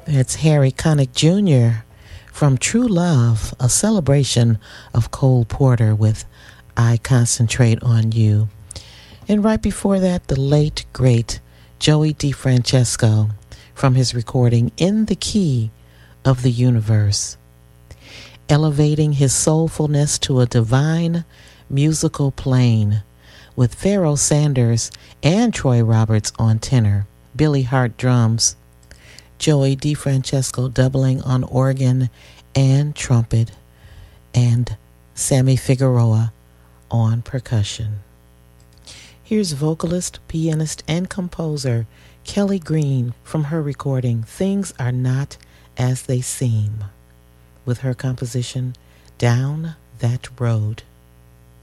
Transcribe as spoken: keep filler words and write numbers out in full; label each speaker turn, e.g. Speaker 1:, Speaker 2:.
Speaker 1: It's Harry Connick Junior from True Love, a celebration of Cole Porter with I Concentrate on You. And right before that, the late, great Joey DeFrancesco from his recording In the Key of the Universe, elevating his soulfulness to a divine musical plane with Pharoah Sanders and Troy Roberts on tenor, Billy Hart drums, Joey DeFrancesco doubling on organ and trumpet, and Sammy Figueroa on percussion. Here's vocalist, pianist, and composer Kelly Green from her recording Things Are Not As They Seem, with her composition Down That Road.